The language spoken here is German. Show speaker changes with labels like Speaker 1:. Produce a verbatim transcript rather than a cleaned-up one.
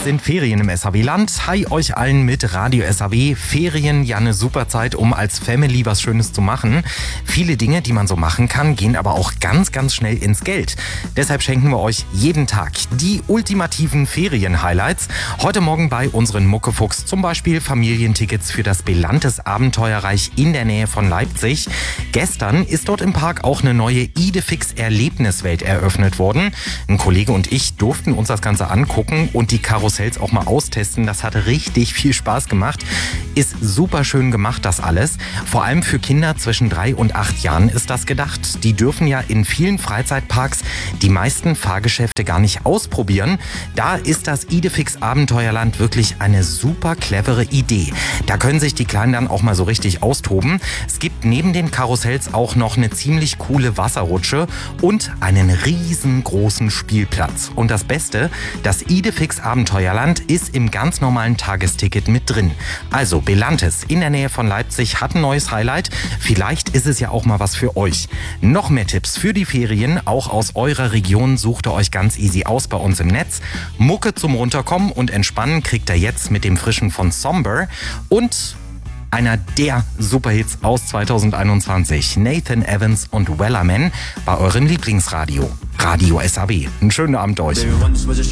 Speaker 1: Es sind Ferien im S A W-Land. Hi euch allen mit Radio S A W. Ferien, ja eine super Zeit, um als Family was Schönes zu machen. Viele Dinge, die man so machen kann, gehen aber auch ganz, ganz schnell ins Geld. Deshalb schenken wir euch jeden Tag die ultimativen Ferien-Highlights. Heute Morgen bei unseren Muckefuchs zum Beispiel Familientickets für das Belantes Abenteuerreich in der Nähe von Leipzig. Gestern ist dort im Park auch eine neue Idefix Erlebniswelt eröffnet worden. Ein Kollege und ich durften uns das Ganze angucken und die Karussells auch mal austesten. Das hat richtig viel Spaß gemacht. Ist super schön gemacht, das alles. Vor allem für Kinder zwischen drei und acht Jahren ist das gedacht. Die dürfen ja in vielen Freizeitparks die meisten Fahrgeschäfte gar nicht ausprobieren. Da ist das Idefix Abenteuerland wirklich eine super clevere Idee. Da können sich die Kleinen dann auch mal so richtig austoben. Es gibt neben den Karussells auch noch eine ziemlich coole Wasserrutsche und einen riesengroßen Spielplatz. Und das Beste, das Idefix Abenteuerland ist im ganz normalen Tagesticket mit drin. Also Belantes in der Nähe von Leipzig hat ein neues Highlight. Vielleicht ist es ja auch mal was für euch. Noch mehr Tipps für die Ferien, auch aus eurer Region, sucht ihr euch ganz easy aus bei uns im Netz. Mucke zum Runterkommen und Entspannen kriegt ihr jetzt mit dem Frischen von Somber und einer der Superhits aus zwanzig einundzwanzig. Nathan Evans und Wellerman bei eurem Lieblingsradio. Radio S A W. Einen schönen Abend euch.